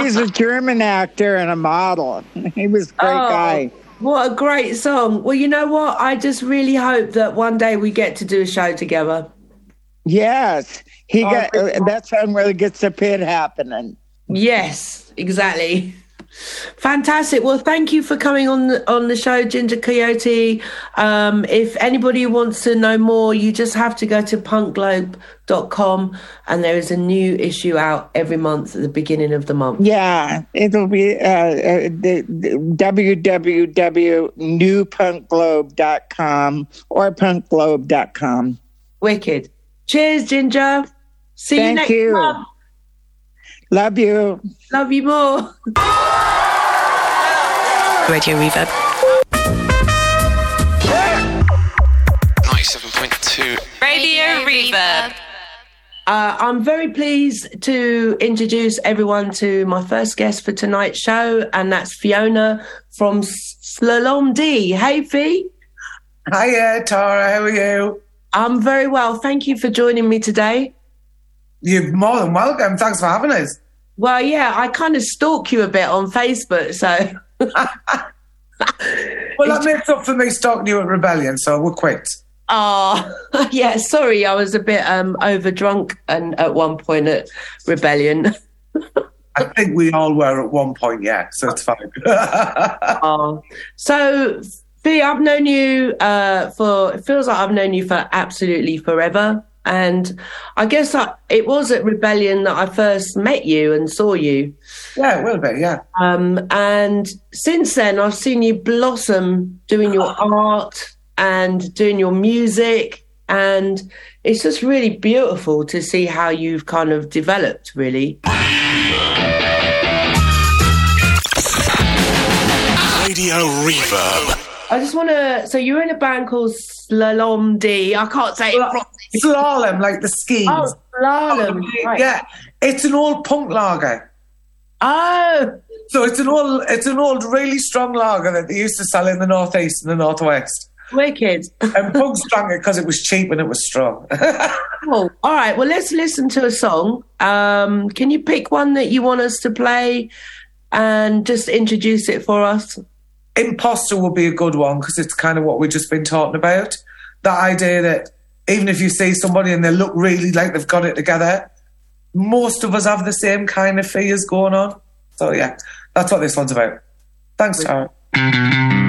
He's a German actor and a model. He was a great guy. What a great song. Well, you know what? I just really hope that one day we get to do a show together. Yes. That song really gets the pit happening. Yes, exactly. Fantastic. Well, thank you for coming on the show, Ginger Coyote. If anybody wants to know more, you just have to go to punkglobe.com, and there is a new issue out every month at the beginning of the month. Yeah, it'll be www.newpunkglobe.com or punkglobe.com. Wicked. Cheers, Ginger. See you next month. Love you. Love you more. Radio Reverb. 97.2 Radio Reverb. I'm very pleased to introduce everyone to my first guest for tonight's show, and that's Fiona from Slalom D. Hey, Fee. Hiya, Tara. How are you? I'm very well. Thank you for joining me today. You're more than welcome. Thanks for having us. Well, yeah, I kind of stalk you a bit on Facebook, so... Well, that makes up for me stalking you at Rebellion, so we're quits. Oh, yeah, sorry, I was a bit overdrunk and at one point at Rebellion. I think we all were at one point, yeah, so it's fine. So, Fee, I've known you it feels like I've known you for absolutely forever. And I guess it was at Rebellion that I first met you and saw you. Yeah, it will be, yeah. And since then, I've seen you blossom doing your art and doing your music. And it's just really beautiful to see how you've kind of developed, really. Radio Reverb. I just want to... So you're in a band called Slalom D. I can't say it properly. Slalom, like the skis. Oh, Slalom. Right. Yeah, it's an old punk lager. Oh. So it's an old really strong lager that they used to sell in the northeast and the northwest. Wicked. And punks drank it because it was cheap and it was strong. Cool. All right, well, let's listen to a song. Can you pick one that you want us to play and just introduce it for us? Imposter would be a good one because it's kind of what we've just been talking about. That idea that even if you see somebody and they look really like they've got it together, most of us have the same kind of fears going on. So, yeah, that's what this one's about. Thanks, Tara.